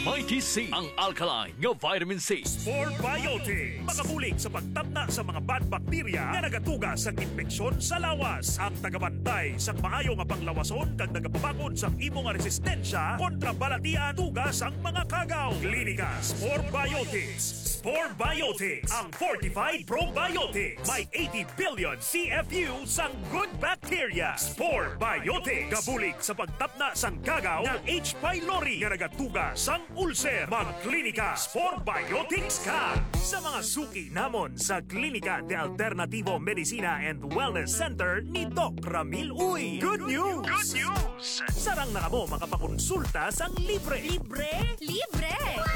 Mighty C, ang alkaline nga vitamin C. Spore Biotic, makabulig sa pagtabna sa mga bad bacteria nga nagatuga sa infeksyon sa lawas. Ang tagabantay sa maayo nga panglawason kag nagapabakod sa imo nga resistensya kontra balatian tugas ang mga kagaw. Klinika Spore Biotics. Spore Biotics, ang fortified probiotics. May 80 billion CFU sang good bacteria. Spore Biotics, kabulig sa pagtapna sang kagaw ng H. pylori nga nagatuga sang ulcer. Magklinika Spore Biotics ka! Sa mga suki namon sa Klinika de Alternativo Medicina and Wellness Center ni Doc Ramil Uy. Good news! Good news! Sarang na mo makapakonsulta sang libre. Libre? Libre!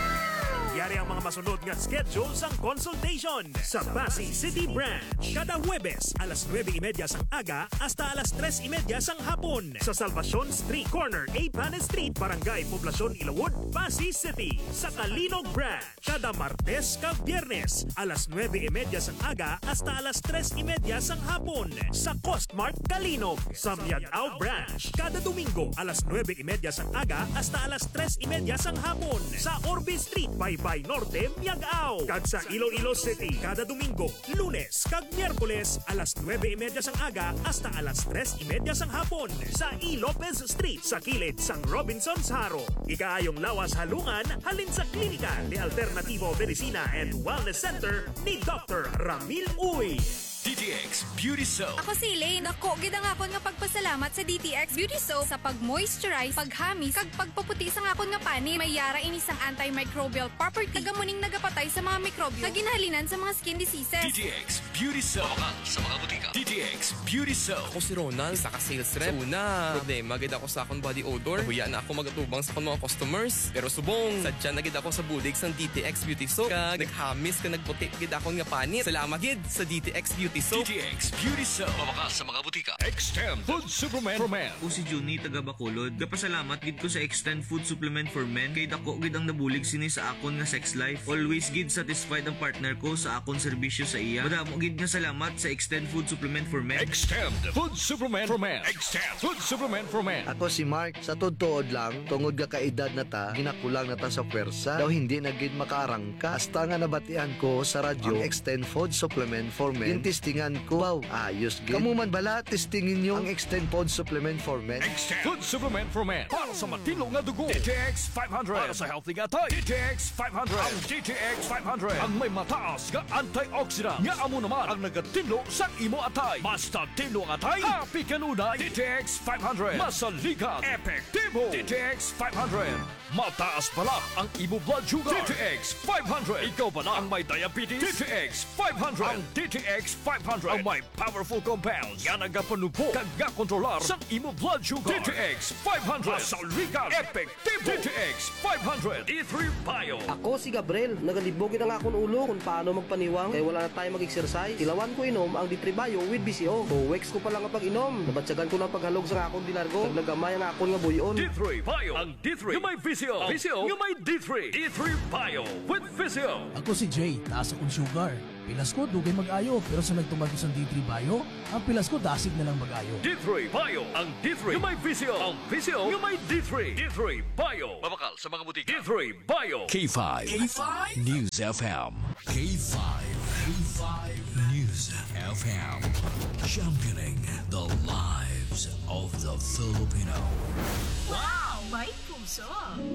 Yari ang mga masunod nga schedule sang consultation sa Pasig City Branch. Kada Huwebes, alas 9:30 sang aga hasta alas 3:30 sang hapon. Sa Salvacion Street Corner, Panes Street, Barangay Poblacion, Ilawod, Pasig City. Sa Kalinog Branch, kada Martes kag Biyernes, alas 9:30 sang aga hasta alas 3:30 sang hapon. Sa Costmart, Kalinog. Sa Miagao Branch, kada Domingo, alas 9:30 sang aga hasta alas 3:30 sang hapon. Sa Orbe Street, Baybay Norte, Miagao. Kag sa Iloilo City, kada Domingo, Lunes kag Miyerkules, alas 9:30 sang aga hasta alas 3:30 sang hapon. Sa E. Lopez Street, sa kilid sang Robinson's Haro. Ikaayong lawas halungan, halin sa Klinika de Alternativo Medicina and Wellness Center ni Dr. Ramil Uy. DTX Beauty Soap. Ako si Elaine. Ako, gid ang akon nga pagpasalamat sa DTX Beauty Soap sa pag-moisturize, paghamis, kag pagpaputi sa akon nga pani. May yara ini sang antimicrobial property. Nagamuning nagapatay sa mga mikrobyo na ginhalinan sa mga skin diseases. DTX Beauty Soap. Mabakal sa mga butika. DTX Beauty Soap. Ako si Ronald, isa ka sales rep. Una, problema gid ako sa akong body odor. Huya na ako magatubang sa akong mga customers. Pero subong, sadya na gid ako sa bulig sang DTX Beauty Soap. Kag naghamis ka nagputi gid akong nga pani. Salamat gid sa DTX Beauty Soap. DTX Beauty Soap. Mabakal sa mga butika. Extend Food Supplement for Men. Ako si Juni taga Bacolod. Gapasalamat gid ko sa Extend Food Supplement for Men kay dako gid ang nabulig sini sa akon nga sex life. Always gid satisfied ang partner ko sa akon serbisyo sa iya. Madamo gid nga salamat sa Extend Food Supplement for Men. Extend Food Supplement for Men. Extend Food Supplement for Men. Ako si Mark, sa tuod lang, tungod ka kaedad na ta, ginakulang na ta sa pwersa, daw hindi na gid makaarangka. Hasta nga nabatian ko sa radyo, ang Extend Food Supplement for Men. Tintistingan ko, wow, ayos gid. Kamu man bala, testingin nyo ang Extend Food Supplement for Men. Extend Food Supplement for Men. Para sa matino nga dugo. DTX 500. Para sa healthy nga tayo. DTX 500. Ang DTX 500. Ang may mataas nga antioxidant. Nga amo naman ang nagatinlo sa imo atay. Basta tinlo ang atay, happy kanunay. DTX 500. Masaligan. Epektibo. DTX 500. Mataas pala ang imo blood sugar. DTX 500. Ikaw pala ang may diabetes. DTX 500. Ang DTX 500 ang may powerful compounds nga nagapanubo kag nga kontrolar sa imo blood sugar. DTX 500. Masaligan. Epektibo. DTX 500. D3 Bio. Ako si Gabriel, nagalibogin ang akong ulo kung paano magpaniwang kaya wala na tayo mag-exercise. Tilawan ko inom ang D3 Bio with BCO. Weeks ko pa lang ang pag-inom. Nabatsagan ko ng paghalog sa akong dinargo. Naglagamay ang akong nga buyon. D3 Bio. Ang D3 yung may VCO. VCO yung may D3. D3 Bio with VCO. Ako si Jay, taas akong sugar. Pilas ko, dugay mag-ayo. Pero sa nagtumag ko sa D3 Bio, ang pilas ko dasig na lang mag-ayo. D3 Bio. Ang D3 yung may VCO. Ang VCO yung may D3. D3 Bio. Mabakal sa mga butika. D3 Bio. K5. K5 News FM. K5. K5 News FM. Championing the lives of the Filipino. Wow! May puso!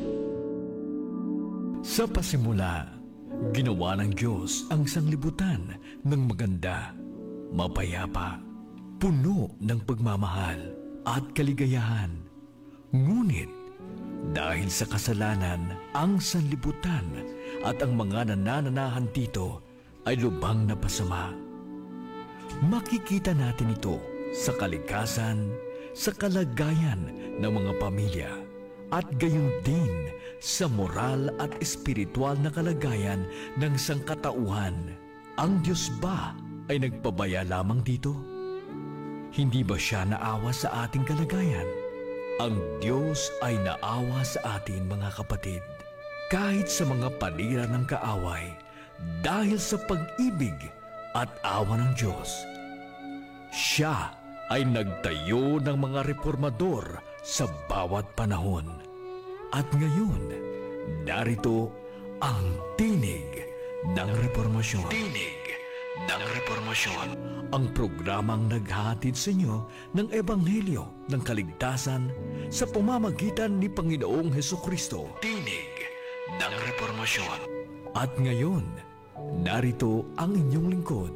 Sa pasimula, ginawa ng Diyos ang sanglibutan ng maganda, mapayapa, puno ng pagmamahal at kaligayahan. Ngunit, dahil sa kasalanan, ang sanlibutan at ang mga nanananahan dito ay lubhang napasama. Makikita natin ito sa kalikasan, sa kalagayan ng mga pamilya, at gayon din sa moral at espiritual na kalagayan ng sangkatauhan. Ang Diyos ba ay nagpabaya lamang dito? Hindi ba siya naawa sa ating kalagayan? Ang Diyos ay naawa sa atin, mga kapatid, kahit sa mga panira ng kaaway, dahil sa pag-ibig at awa ng Diyos. Siya ay nagtayo ng mga reformador sa bawat panahon. At ngayon, narito ang Tinig ng Reformasyon. Tinig ng Reformasyon. Ang programang naghahatid sa inyo ng Ebanghelyo ng Kaligtasan sa pamamagitan ni Panginoong Hesukristo. Tinig ng Reformasyon. At ngayon, narito ang inyong lingkod.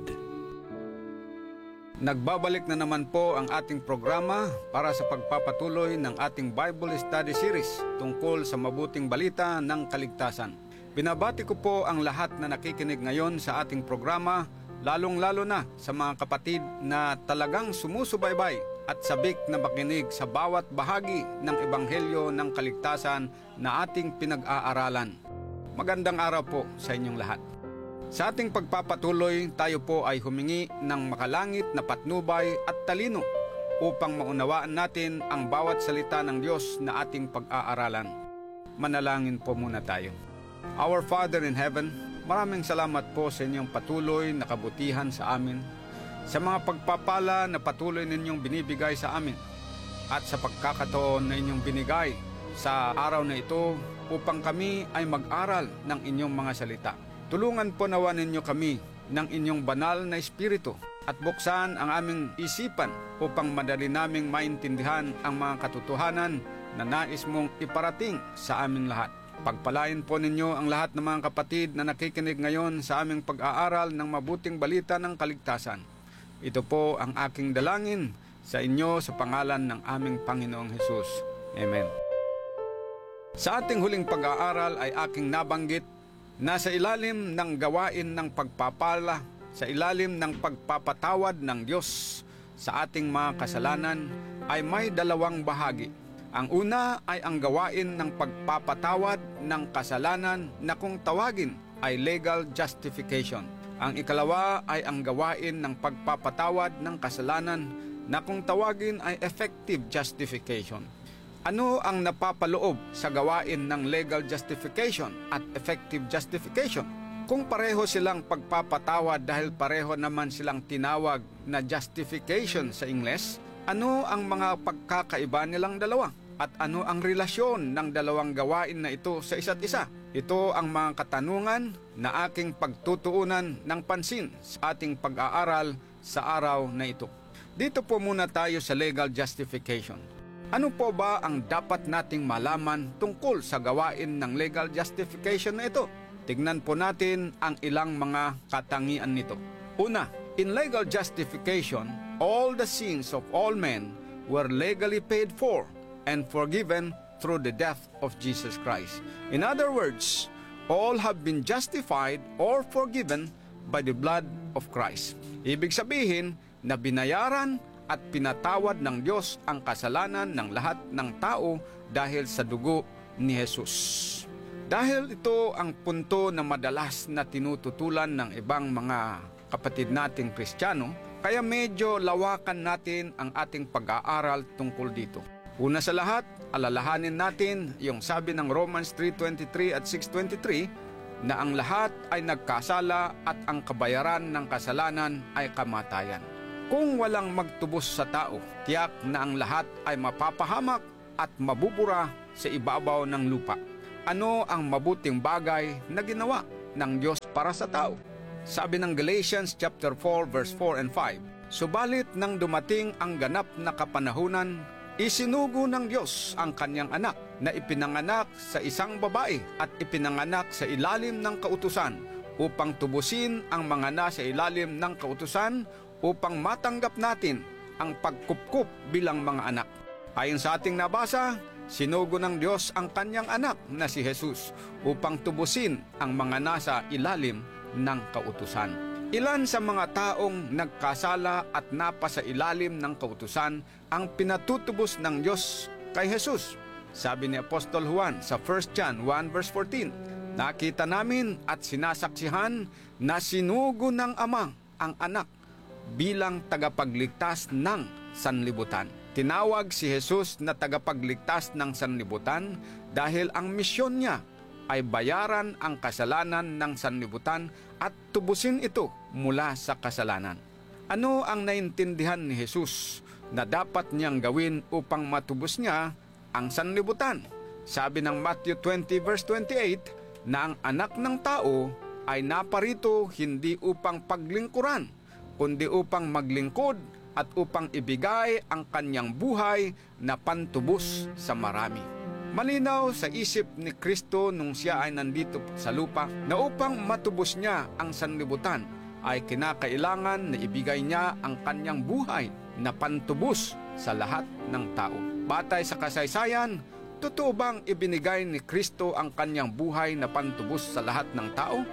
Nagbabalik na naman po ang ating programa para sa pagpapatuloy ng ating Bible Study Series tungkol sa mabuting balita ng kaligtasan. Binabati ko po ang lahat na nakikinig ngayon sa ating programa, lalong-lalo na sa mga kapatid na talagang sumusubaybay at sabik na makinig sa bawat bahagi ng Ebanghelyo ng kaligtasan na ating pinag-aaralan. Magandang araw po sa inyong lahat. Sa ating pagpapatuloy, tayo po ay humingi ng makalangit na patnubay at talino upang maunawaan natin ang bawat salita ng Diyos na ating pag-aaralan. Manalangin po muna tayo. Our Father in Heaven, maraming salamat po sa inyong patuloy na kabutihan sa amin, sa mga pagpapala na patuloy ninyong binibigay sa amin, at sa pagkakataon na inyong binigay sa araw na ito upang kami ay mag-aral ng inyong mga salita. Tulungan po nawa ninyo kami ng inyong banal na espiritu at buksan ang aming isipan upang madali naming maintindihan ang mga katotohanan na nais mong iparating sa aming lahat. Pagpalain po ninyo ang lahat ng mga kapatid na nakikinig ngayon sa aming pag-aaral ng mabuting balita ng kaligtasan. Ito po ang aking dalangin sa inyo sa pangalan ng aming Panginoong Hesus. Amen. Sa ating huling pag-aaral ay aking nabanggit na sa ilalim ng gawain ng pagpapala, sa ilalim ng pagpapatawad ng Diyos sa ating mga kasalanan ay may dalawang bahagi. Ang una ay ang gawain ng pagpapatawad ng kasalanan na kung tawagin ay legal justification. Ang ikalawa ay ang gawain ng pagpapatawad ng kasalanan na kung tawagin ay effective justification. Ano ang napapaloob sa gawain ng legal justification at effective justification? Kung pareho silang pagpapatawad dahil pareho naman silang tinawag na justification sa Ingles, ano ang mga pagkakaiba nilang dalawa? At ano ang relasyon ng dalawang gawain na ito sa isa't isa? Ito ang mga katanungan na aking pagtutuunan ng pansin sa ating pag-aaral sa araw na ito. Dito po muna tayo sa legal justification. Ano po ba ang dapat nating malaman tungkol sa gawain ng legal justification na ito? Tignan po natin ang ilang mga katangian nito. Una, in legal justification, all the sins of all men were legally paid for and forgiven through the death of Jesus Christ. In other words, all have been justified or forgiven by the blood of Christ. Ibig sabihin na binayaran at pinatawad ng Diyos ang kasalanan ng lahat ng tao dahil sa dugo ni Jesus. Dahil ito ang punto na madalas na tinututulan ng ibang mga kapatid nating Kristiyano, kaya medyo lawakan natin ang ating pag-aaral tungkol dito. Una sa lahat, alalahanin natin yung sabi ng Romans 3:23 at 6:23 na ang lahat ay nagkasala at ang kabayaran ng kasalanan ay kamatayan. Kung walang magtubos sa tao, tiyak na ang lahat ay mapapahamak at mabubura sa ibabaw ng lupa. Ano ang mabuting bagay na ginawa ng Diyos para sa tao? Sabi ng Galatians chapter 4 verse 4 and 5, subalit nang dumating ang ganap na kapanahunan, isinugo ng Diyos ang kanyang anak na ipinanganak sa isang babae at ipinanganak sa ilalim ng kautusan upang tubusin ang mga nasa ilalim ng kautusan upang matanggap natin ang pagkupkup bilang mga anak. Ayon sa ating nabasa, sinugo ng Diyos ang kanyang anak na si Jesus upang tubusin ang mga nasa ilalim ng kautusan. Ilan sa mga taong nagkasala at napasa ilalim ng kautusan ang pinatutubos ng Diyos kay Jesus. Sabi ni Apostol Juan sa 1 John 1 verse 14, nakita namin at sinasaksihan na sinugo ng Ama ang anak bilang tagapagligtas ng sanlibutan. Tinawag si Jesus na tagapagligtas ng sanlibutan dahil ang misyon niya ay bayaran ang kasalanan ng sanlibutan at tubusin ito mula sa kasalanan. Ano ang naintindihan ni Jesus na dapat niyang gawin upang matubos niya ang sanlibutan? Sabi ng Matthew 20 verse 28 na ang anak ng tao ay naparito hindi upang paglingkuran, kundi upang maglingkod at upang ibigay ang kanyang buhay na pantubos sa marami. Malinaw sa isip ni Kristo nung siya ay nandito sa lupa na upang matubos niya ang sanlibutan ay kinakailangan na ibigay niya ang kanyang buhay na pantubos sa lahat ng tao. Batay sa kasaysayan, totoo bang ibinigay ni Kristo ang kanyang buhay na pantubos sa lahat ng tao?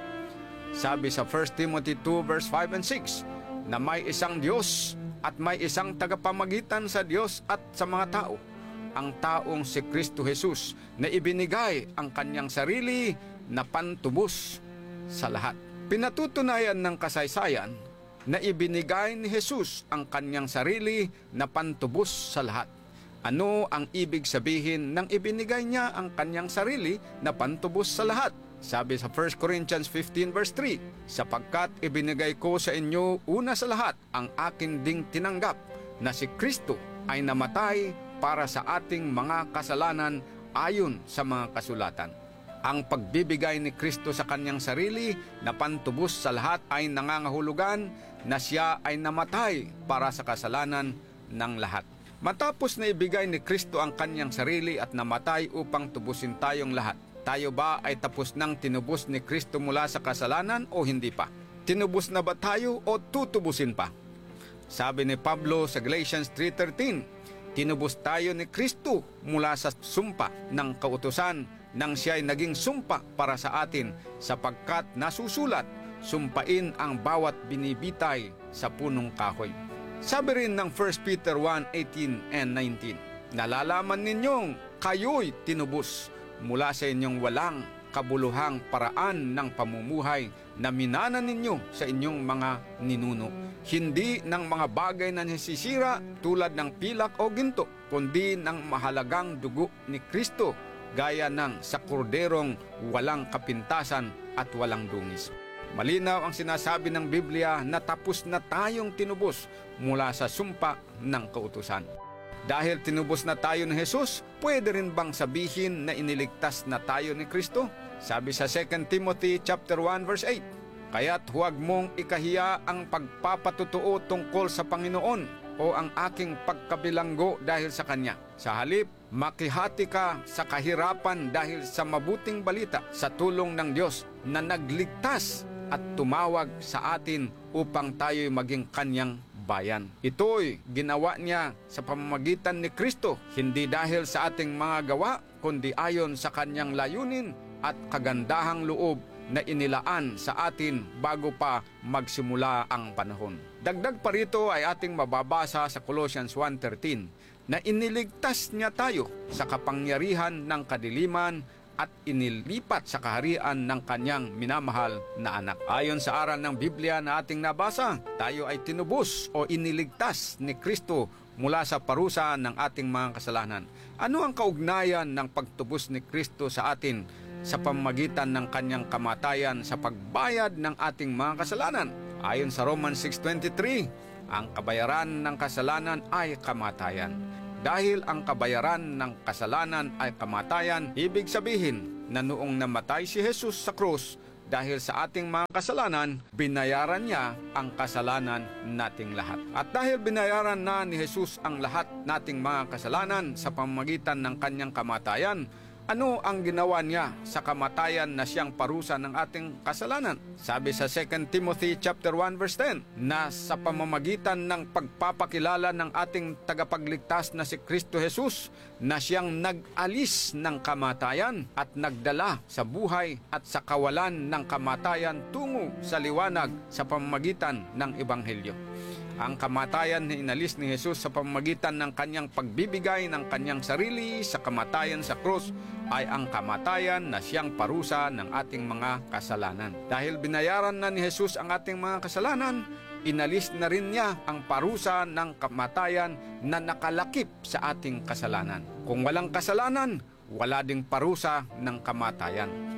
Sabi sa 1 Timothy 2 verse 5 and 6 na may isang Diyos at may isang tagapamagitan sa Diyos at sa mga tao, ang taong si Kristo Jesus na ibinigay ang kanyang sarili na pantubos sa lahat. Pinatutunayan ng kasaysayan na ibinigay ni Jesus ang kanyang sarili na pantubos sa lahat. Ano ang ibig sabihin ng ibinigay niya ang kanyang sarili na pantubos sa lahat? Sabi sa 1 Corinthians 15 verse 3, sapagkat ibinigay ko sa inyo una sa lahat ang akin ding tinanggap na si Kristo ay namatay para sa ating mga kasalanan ayon sa mga kasulatan. Ang pagbibigay ni Kristo sa kanyang sarili na pantubos sa lahat ay nangangahulugan na siya ay namatay para sa kasalanan ng lahat. Matapos na ibigay ni Kristo ang kanyang sarili at namatay upang tubusin tayong lahat, tayo ba ay tapos nang tinubos ni Kristo mula sa kasalanan o hindi pa? Tinubos na ba tayo o tutubusin pa? Sabi ni Pablo sa Galatians 3:13, tinubos tayo ni Kristo mula sa sumpa ng kautusan nang siya ay naging sumpa para sa atin sapagkat nasusulat, sumpain ang bawat binibitay sa punong kahoy. Sabi rin ng 1 Peter 1:18 and 19, nalalaman ninyong kayo'y tinubos mula sa inyong walang kabuluhang paraan ng pamumuhay na minana ninyo sa inyong mga ninuno. Hindi ng mga bagay na nasisira tulad ng pilak o ginto, kundi ng mahalagang dugo ni Kristo, gaya ng sa korderong walang kapintasan at walang dungis. Malinaw ang sinasabi ng Biblia na tapos na tayong tinubos mula sa sumpa ng kautusan. Dahil tinubos na tayo ni Jesus, pwede rin bang sabihin na iniligtas na tayo ni Kristo? Sabi sa 2 Timothy chapter 1 verse 8, kaya't huwag mong ikahiya ang pagpapatutuo tungkol sa Panginoon o ang aking pagkabilanggo dahil sa Kanya. Sa halip, makihati ka sa kahirapan dahil sa mabuting balita sa tulong ng Diyos na nagligtas at tumawag sa atin upang tayo'y maging Kanyang bayan. Ito'y ginawa niya sa pamamagitan ni Kristo, hindi dahil sa ating mga gawa, kundi ayon sa kanyang layunin at kagandahang loob na inilaan sa atin bago pa magsimula ang panahon. Dagdag pa rito ay ating mababasa sa Colossians 1:13 na iniligtas niya tayo sa kapangyarihan ng kadiliman at inilipat sa kaharian ng kanyang minamahal na anak. Ayon sa aral ng Biblia na ating nabasa, tayo ay tinubos o iniligtas ni Kristo mula sa parusa ng ating mga kasalanan. Ano ang kaugnayan ng pagtubos ni Kristo sa atin sa pamamagitan ng kanyang kamatayan sa pagbayad ng ating mga kasalanan? Ayon sa Romans 6:23, ang kabayaran ng kasalanan ay kamatayan. Dahil ang kabayaran ng kasalanan ay kamatayan, ibig sabihin na noong namatay si Jesus sa krus dahil sa ating mga kasalanan, binayaran niya ang kasalanan nating lahat. At dahil binayaran na ni Jesus ang lahat nating mga kasalanan sa pamamagitan ng kanyang kamatayan, ano ang ginawa niya sa kamatayan na siyang parusa ng ating kasalanan? Sabi sa 2 Timothy chapter 1 verse 10 na sa pamamagitan ng pagpapakilala ng ating tagapagligtas na si Kristo Jesus na siyang nag-alis ng kamatayan at nagdala sa buhay at sa kawalan ng kamatayan tungo sa liwanag sa pamamagitan ng Ebanghelyo. Ang kamatayan na inalis ni Jesus sa pamamagitan ng kanyang pagbibigay ng kanyang sarili sa kamatayan sa krus ay ang kamatayan na siyang parusa ng ating mga kasalanan. Dahil binayaran na ni Jesus ang ating mga kasalanan, inalis na rin niya ang parusa ng kamatayan na nakalakip sa ating kasalanan. Kung walang kasalanan, wala ding parusa ng kamatayan.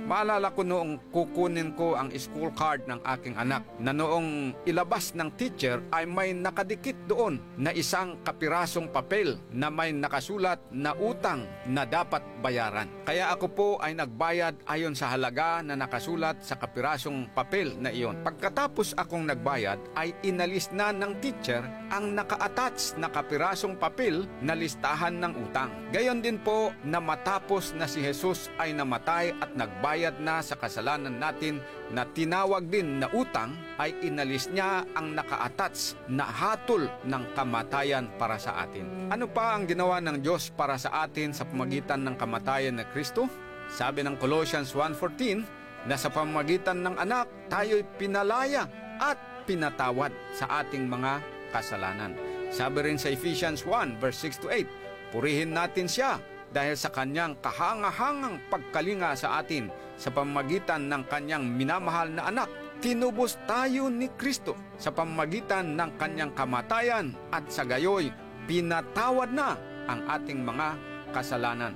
Maalala ko noong kukunin ko ang school card ng aking anak na noong ilabas ng teacher ay may nakadikit doon na isang kapirasong papel na may nakasulat na utang na dapat bayaran. Kaya ako po ay nagbayad ayon sa halaga na nakasulat sa kapirasong papel na iyon. Pagkatapos akong nagbayad ay inalis na ng teacher ang naka-attach na kapirasong papel na listahan ng utang. Gayon din po na matapos na si Jesus ay namatay at nagbayad na sa kasalanan natin na tinawag din na utang, ay inalis niya ang naka-attach na hatol ng kamatayan para sa atin. Ano pa ang ginawa ng Diyos para sa atin sa pamagitan ng kamatayan ng Kristo? Sabi ng Colossians 1:14 na sa pamamagitan ng anak tayo'y pinalaya at pinatawad sa ating mga kasalanan. Sabi rin sa Ephesians 1:6-8, purihin natin siya dahil sa kanyang kahangahangang pagkalinga sa atin sa pamamagitan ng kanyang minamahal na anak. Tinubos tayo ni Kristo sa pamamagitan ng kanyang kamatayan at sa gayoy pinatawad na ang ating mga kasalanan.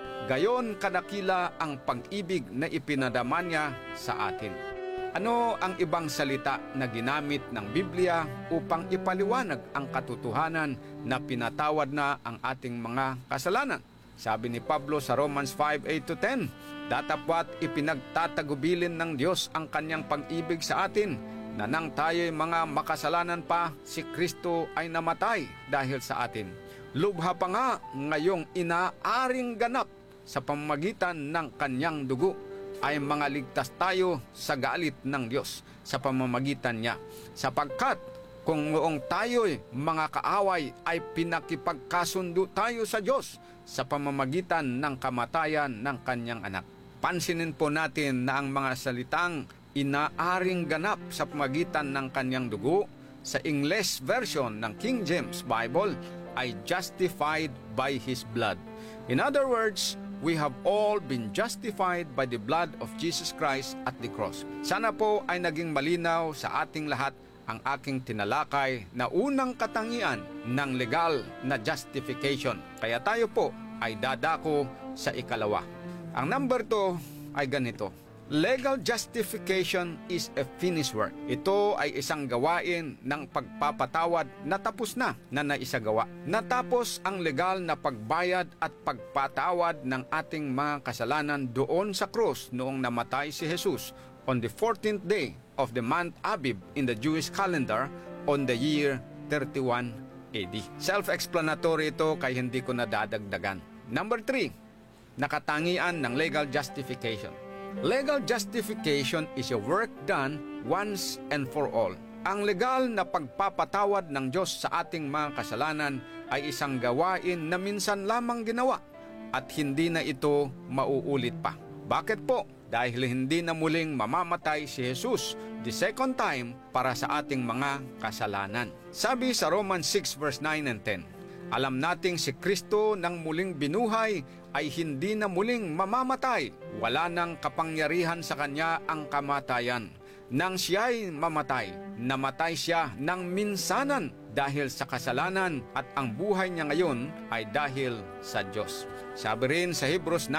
Gayon kadakila ang pag-ibig na ipinadama niya sa atin. Ano ang ibang salita na ginamit ng Biblia upang ipaliwanag ang katotohanan na pinatawad na ang ating mga kasalanan? Sabi ni Pablo sa Romans 5:8-10, datapwat ipinagtatagubilin ng Diyos ang kanyang pag-ibig sa atin, na nang tayo'y mga makasalanan pa, si Kristo ay namatay dahil sa atin. Lubha pa nga ngayong inaaring ganap sa pamamagitan ng kanyang dugo, ay mga ligtas tayo sa galit ng Diyos sa pamamagitan niya. Sapagkat kung noong tayo'y mga kaaway ay pinakipagkasundo tayo sa Diyos sa pamamagitan ng kamatayan ng kanyang anak. Pansinin po natin na ang mga salitang inaaring ganap sa pamamagitan ng kanyang dugo sa English version ng King James Bible ay justified by His blood. In other words, we have all been justified by the blood of Jesus Christ at the cross. Sana po ay naging malinaw sa ating lahat ang aking tinalakay na unang katangian ng legal na justification. Kaya tayo po ay dadako sa ikalawa. Ang number 2 ay ganito. Legal justification is a finished work. Ito ay isang gawain ng pagpapatawad na tapos na naisagawa. Natapos ang legal na pagbayad at pagpatawad ng ating mga kasalanan doon sa krus noong namatay si Jesus on the 14th day of the month Abib in the Jewish calendar on the year 31 AD. Self-explanatory ito kaya hindi ko nadadagdagan. Number 3, nakatangian ng legal justification. Legal justification is a work done once and for all. Ang legal na pagpapatawad ng Diyos sa ating mga kasalanan ay isang gawain na minsan lamang ginawa at hindi na ito mauulit pa. Bakit po? Dahil hindi na muling mamamatay si Jesus the second time para sa ating mga kasalanan. Sabi sa Romans 6:9 and 10, alam nating si Kristo nang muling binuhay ay hindi na muling mamamatay. Wala nang kapangyarihan sa kanya ang kamatayan. Nang siya'y mamatay, namatay siya ng minsanan dahil sa kasalanan at ang buhay niya ngayon ay dahil sa Diyos. Sabi rin sa Hebrews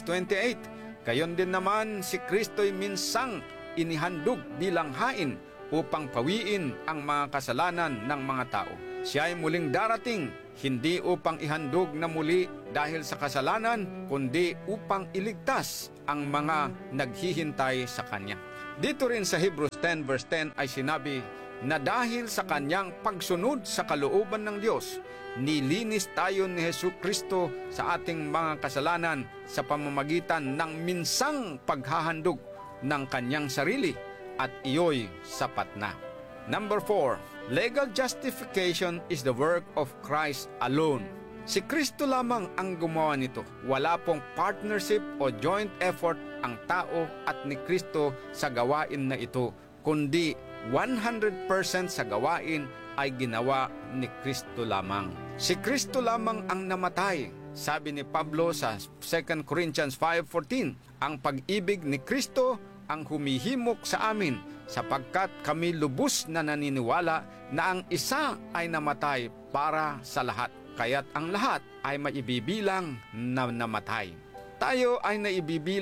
9:28, gayon din naman si Kristo'y minsang inihandog bilang hain upang pawiin ang mga kasalanan ng mga tao. Siya ay muling darating, hindi upang ihandog na muli dahil sa kasalanan, kundi upang iligtas ang mga naghihintay sa Kanya. Dito rin sa Hebrews 10:10 ay sinabi na dahil sa Kanyang pagsunod sa kalooban ng Diyos, nilinis tayo ni Jesucristo sa ating mga kasalanan sa pamamagitan ng minsang paghahandog ng Kanyang sarili at iyo'y sapat na. Number 4, legal justification is the work of Christ alone. Si Kristo lamang ang gumawa nito. Wala pong partnership o joint effort ang tao at ni Kristo sa gawain na ito, kundi 100% sa gawain ay ginawa ni Kristo lamang. Si Kristo lamang ang namatay. Sabi ni Pablo sa 2 Corinthians 5:14, ang pag-ibig ni Kristo ang humihimok sa amin sapagkat kami lubos na naniniwala na ang isa ay namatay para sa lahat, kaya't ang lahat ay maibibilang na namatay. Tayo ay naibibilang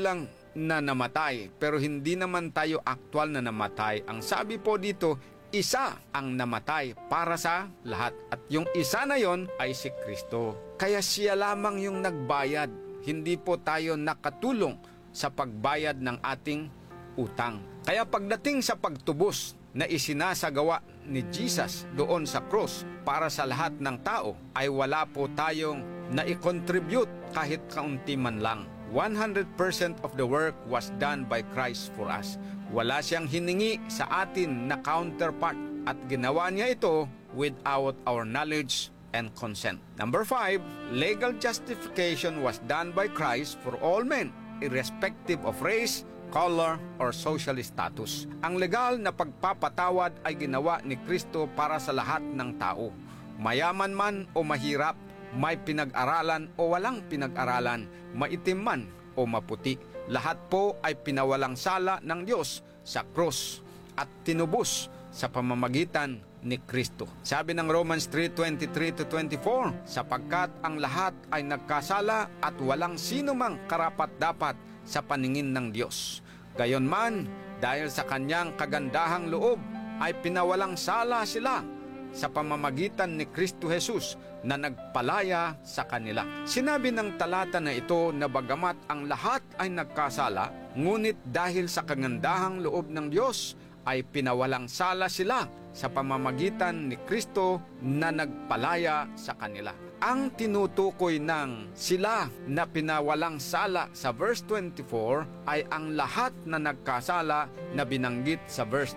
na namatay, pero hindi naman tayo aktual na namatay. Ang sabi po dito, isa ang namatay para sa lahat. At yung isa na yon ay si Kristo. Kaya siya lamang yung nagbayad. Hindi po tayo nakatulong sa pagbayad ng ating utang. Kaya pagdating sa pagtubos na isinasagawa ni Jesus doon sa cross para sa lahat ng tao, ay wala po tayong naikontribute kahit kaunti man lang. 100% of the work was done by Christ for us. Wala siyang hiningi sa atin na counterpart at ginawa niya ito without our knowledge and consent. Number 5, legal justification was done by Christ for all men, irrespective of race, color, or social status. Ang legal na pagpapatawad ay ginawa ni Kristo para sa lahat ng tao. Mayaman man o mahirap, may pinag-aralan o walang pinag-aralan, maitim man o maputi. Lahat po ay pinawalang sala ng Diyos sa krus at tinubos sa pamamagitan ni Kristo. Sabi ng Romans 3:23-24, sapagkat ang lahat ay nagkasala at walang sino mang karapat-dapat sa paningin ng Diyos. Gayonman, dahil sa kanyang kagandahang loob, ay pinawalang sala sila sa pamamagitan ni Kristo Jesus na nagpalaya sa kanila. Sinabi ng talata na ito na bagamat ang lahat ay nagkasala, ngunit dahil sa kagandahang loob ng Diyos, ay pinawalang sala sila sa pamamagitan ni Kristo na nagpalaya sa kanila. Ang tinutukoy ng sila na pinawalang sala sa verse 24 ay ang lahat na nagkasala na binanggit sa verse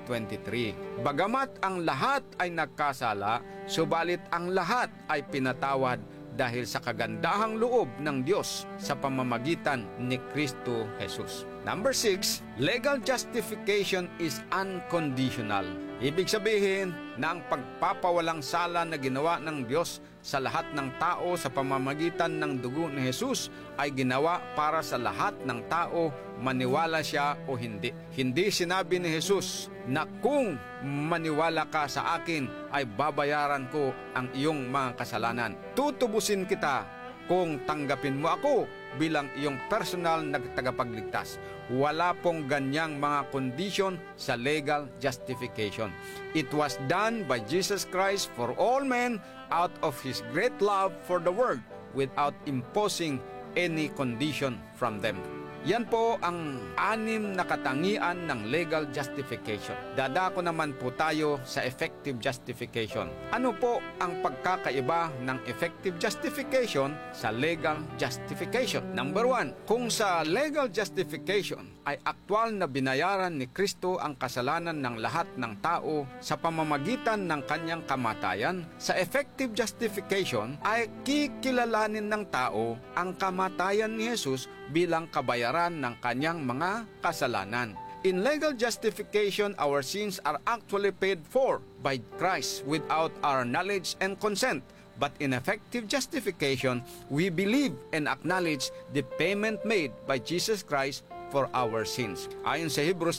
23. Bagamat ang lahat ay nagkasala, subalit ang lahat ay pinatawad dahil sa kagandahang loob ng Diyos sa pamamagitan ni Kristo Jesus. Number 6, legal justification is unconditional. Ibig sabihin na ang pagpapawalang sala na ginawa ng Diyos sa lahat ng tao sa pamamagitan ng dugo ni Jesus ay ginawa para sa lahat ng tao, maniwala siya o hindi. Hindi sinabi ni Jesus na kung maniwala ka sa akin ay babayaran ko ang iyong mga kasalanan. Tutubusin kita kung tanggapin mo ako bilang iyong personal na tagapagligtas. Wala pong ganyang mga kondisyon sa legal justification. It was done by Jesus Christ for all men out of His great love for the world without imposing any condition from them. Yan po ang 6 na katangian ng legal justification. Dadako naman po tayo sa effective justification. Ano po ang pagkakaiba ng effective justification sa legal justification? Number 1, kung sa legal justification ay aktwal na binayaran ni Kristo ang kasalanan ng lahat ng tao sa pamamagitan ng kanyang kamatayan, sa effective justification ay kikilalanin ng tao ang kamatayan ni Jesus bilang kabayaran ng kanyang mga kasalanan. In legal justification, our sins are actually paid for by Christ without our knowledge and consent. But in effective justification, we believe and acknowledge the payment made by Jesus Christ for our sins. Ayon sa Hebrews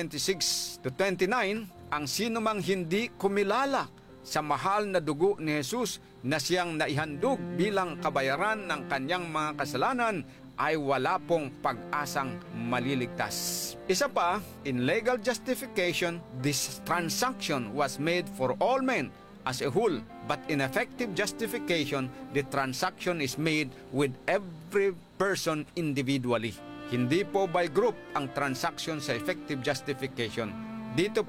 10:26-29, ang sinumang hindi kumilala sa mahal na dugo ni Jesus na siyang naihandog bilang kabayaran ng kanyang mga kasalanan ay wala pong pag-asang maliligtas. Isa pa, in legal justification, this transaction was made for all men as a whole, but in effective justification, the transaction is made with every person individually. Hindi po by group ang transaction sa effective justification. Dito